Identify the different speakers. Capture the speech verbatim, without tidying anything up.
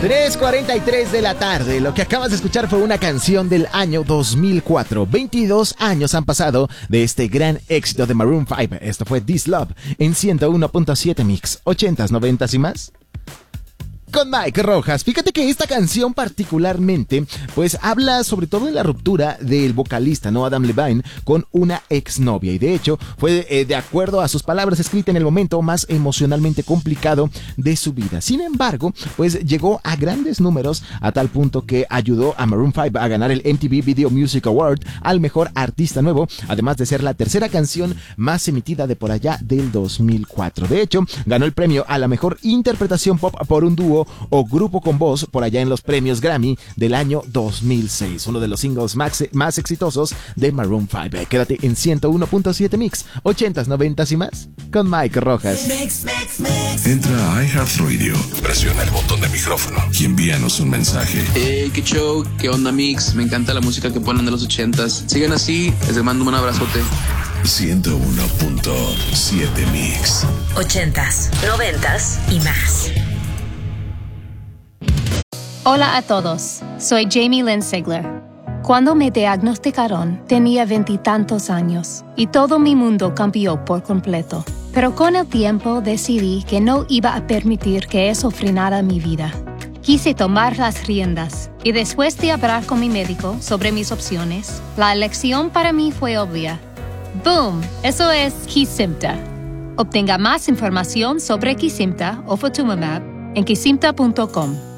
Speaker 1: tres cuarenta y tres de la tarde. Lo que acabas de escuchar fue una canción del año dos mil cuatro. veintidós años han pasado de este gran éxito de Maroon cinco. Esto fue This Love en ciento uno punto siete Mix. ochentas, noventas y más. Con Mike Rojas. Fíjate que esta canción particularmente pues habla sobre todo de la ruptura del vocalista, ¿no? Adam Levine con una exnovia, y de hecho fue eh, de acuerdo a sus palabras escrita en el momento más emocionalmente complicado de su vida. Sin embargo, pues llegó a grandes números a tal punto que ayudó a Maroon cinco a ganar el M T V Video Music Award al mejor artista nuevo, además de ser la tercera canción más emitida de por allá del dos mil cuatro. De hecho, ganó el premio a la mejor interpretación pop por un dúo o grupo con voz por allá en los premios Grammy del año dos mil seis, uno de los singles más, más exitosos de Maroon cinco. Quédate en ciento uno punto siete Mix, ochentas, noventas y más, con Mike Rojas.
Speaker 2: Mix, mix, mix. Entra a iHeartRadio, presiona el botón de micrófono y envíanos un mensaje.
Speaker 3: Hey, qué show, qué onda Mix, me encanta la música que ponen de los ochentas. Sigan así, les mando un abrazote.
Speaker 2: ciento uno punto siete Mix.
Speaker 4: Ochentas, noventas y más.
Speaker 5: Hola a todos, soy Jamie Lynn Sigler. Cuando me diagnosticaron, tenía veintitantos años y todo mi mundo cambió por completo. Pero con el tiempo decidí que no iba a permitir que eso frenara mi vida. Quise tomar las riendas y después de hablar con mi médico sobre mis opciones, la elección para mí fue obvia. ¡Boom! Eso es Kesimpta. Obtenga más información sobre Kesimpta o Ofatumumab en kesimpta punto com.